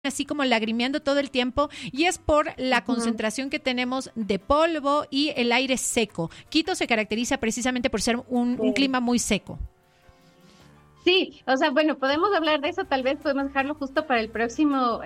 así como lagrimeando todo el tiempo, y es por la concentración que tenemos de polvo y el aire seco. Quito se caracteriza precisamente por ser un clima muy seco. Sí, o sea, bueno, podemos hablar de eso, tal vez podemos dejarlo justo para el próximo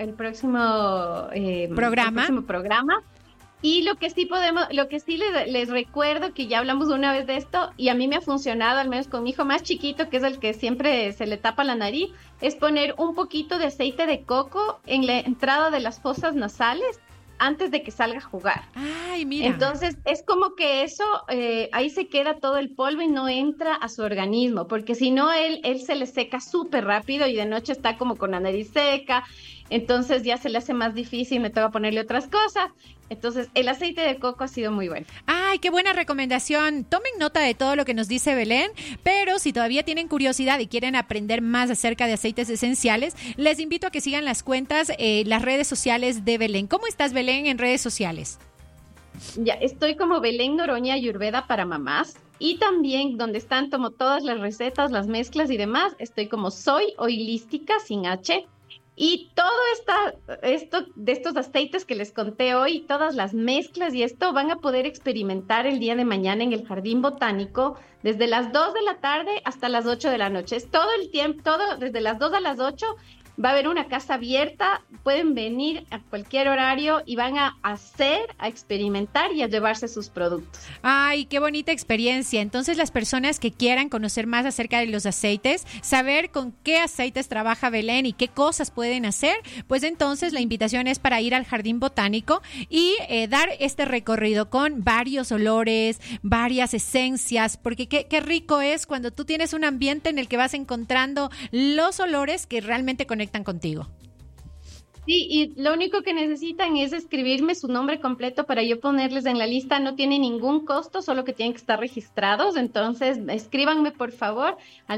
programa. Y lo que sí les recuerdo, que ya hablamos una vez de esto y a mí me ha funcionado, al menos con mi hijo más chiquito, que es el que siempre se le tapa la nariz, es poner un poquito de aceite de coco en la entrada de las fosas nasales antes de que salga a jugar. Ay, mira. Entonces, es como que eso, ahí se queda todo el polvo y no entra a su organismo, porque si no, él se le seca súper rápido y de noche está como con la nariz seca, entonces ya se le hace más difícil, me toca ponerle otras cosas. Entonces, el aceite de coco ha sido muy bueno. ¡Ay, qué buena recomendación! Tomen nota de todo lo que nos dice Belén, pero si todavía tienen curiosidad y quieren aprender más acerca de aceites esenciales, les invito a que sigan las cuentas, las redes sociales de Belén. ¿Cómo estás, Belén, en redes sociales? Ya, estoy como Belén Noroña Ayurveda para mamás, y también donde están como todas las recetas, las mezclas y demás, estoy como Soy Oilística sin H. Y todo esto de estos aceites que les conté hoy, todas las mezclas y esto van a poder experimentar el día de mañana en el Jardín Botánico desde las 2 de la tarde hasta las 8 de la noche. Es todo el tiempo, todo desde las 2 a las 8. Va a haber una casa abierta, pueden venir a cualquier horario y van a experimentar y a llevarse sus productos. Ay, qué bonita experiencia. Entonces, las personas que quieran conocer más acerca de los aceites, saber con qué aceites trabaja Belén y qué cosas pueden hacer, pues entonces la invitación es para ir al Jardín Botánico y dar este recorrido con varios olores, varias esencias, porque qué rico es cuando tú tienes un ambiente en el que vas encontrando los olores que realmente conectan contigo. Sí, y lo único que necesitan es escribirme su nombre completo para yo ponerles en la lista. No tiene ningún costo, solo que tienen que estar registrados. Entonces, escríbanme por favor al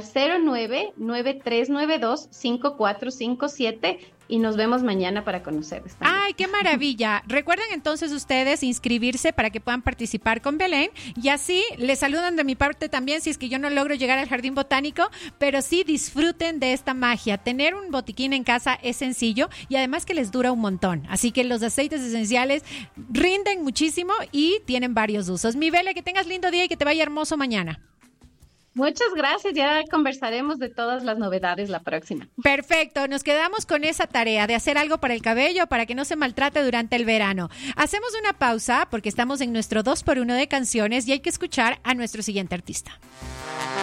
0993925457 y nos vemos mañana para conocerles. ¡Ay, qué maravilla! Recuerden entonces ustedes inscribirse para que puedan participar con Belén, y así les saludan de mi parte también si es que yo no logro llegar al Jardín Botánico, pero sí disfruten de esta magia. Tener un botiquín en casa es sencillo y además que les dura un montón. Así que los aceites esenciales rinden muchísimo y tienen varios usos. Mi Bele, que tengas lindo día y que te vaya hermoso mañana. Muchas gracias, ya conversaremos de todas las novedades la próxima. Perfecto, nos quedamos con esa tarea de hacer algo para el cabello para que no se maltrate durante el verano. Hacemos una pausa porque estamos en nuestro 2x1 de canciones y hay que escuchar a nuestro siguiente artista.